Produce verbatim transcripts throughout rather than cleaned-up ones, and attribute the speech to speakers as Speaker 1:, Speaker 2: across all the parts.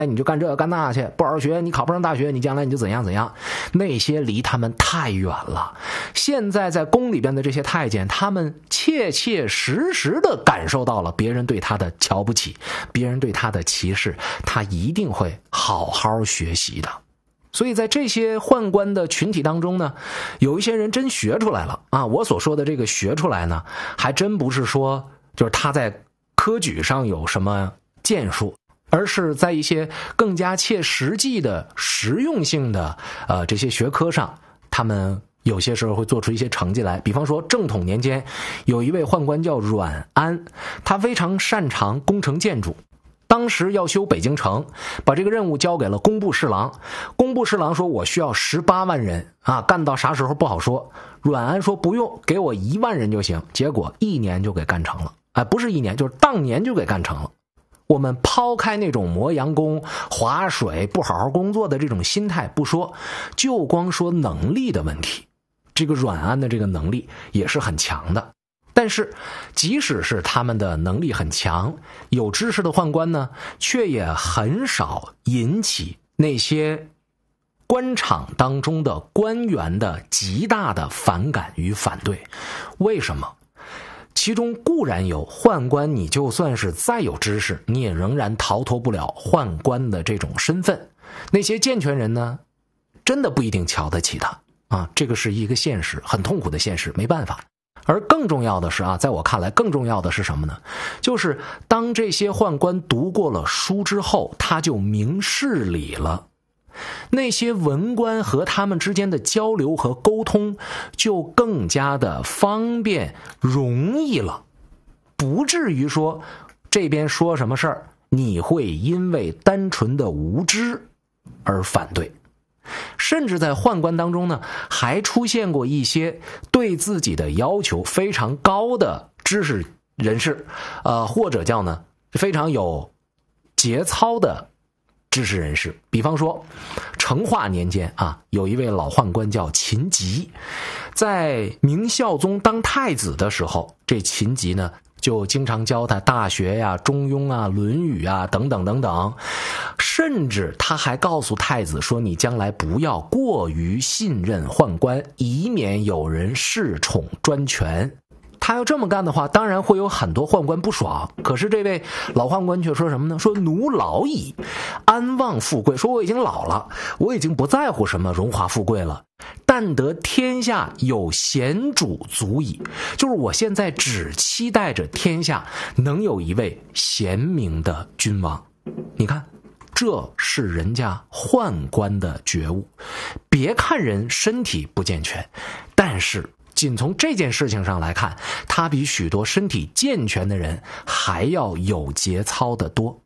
Speaker 1: 哎，你就干这干那去，不好好学，你考不上大学，你将来你就怎样怎样。那些离他们太远了。现在在宫里边的这些太监，他们切切实实地感受到了别人对他的瞧不起，别人对他的歧视，他一定会好好学习的。所以在这些宦官的群体当中呢，有一些人真学出来了啊！我所说的这个学出来呢，还真不是说就是他在科举上有什么建树，而是在一些更加切实际的实用性的呃这些学科上，他们有些时候会做出一些成绩来。比方说正统年间有一位宦官叫阮安，他非常擅长工程建筑。当时要修北京城，把这个任务交给了工部侍郎。工部侍郎说我需要十八万人啊，干到啥时候不好说。阮安说不用，给我一万人就行。结果一年就给干成了，哎，不是一年，就是当年就给干成了。我们抛开那种磨洋工、划水、不好好工作的这种心态不说，就光说能力的问题，这个阮安的这个能力也是很强的。但是即使是他们的能力很强，有知识的宦官呢，却也很少引起那些官场当中的官员的极大的反感与反对。为什么？其中固然有宦官，你就算是再有知识，你也仍然逃脱不了宦官的这种身份。那些健全人呢，真的不一定瞧得起他啊，这个是一个现实，很痛苦的现实，没办法。而更重要的是啊，在我看来更重要的是什么呢？就是当这些宦官读过了书之后，他就明事理了。那些文官和他们之间的交流和沟通就更加的方便容易了，不至于说这边说什么事儿，你会因为单纯的无知而反对。甚至在宦官当中呢，还出现过一些对自己的要求非常高的知识人士，呃，或者叫呢非常有节操的知识人士。比方说成化年间啊，有一位老宦官叫秦吉，在明孝宗当太子的时候，这秦吉呢就经常教他大学呀、中庸啊、论语啊等等等等，甚至他还告诉太子说，你将来不要过于信任宦官，以免有人恃宠专权。他要这么干的话，当然会有很多宦官不爽，可是这位老宦官却说什么呢？说奴老矣，安望富贵。说我已经老了，我已经不在乎什么荣华富贵了，但得天下有贤主足矣。就是我现在只期待着天下能有一位贤明的君王。你看，这是人家宦官的觉悟。别看人身体不健全，但是仅从这件事情上来看，他比许多身体健全的人还要有节操得多。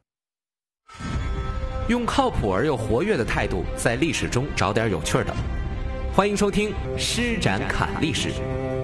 Speaker 2: 用靠谱而又活跃的态度，在历史中找点有趣的。欢迎收听《施展侃历史》。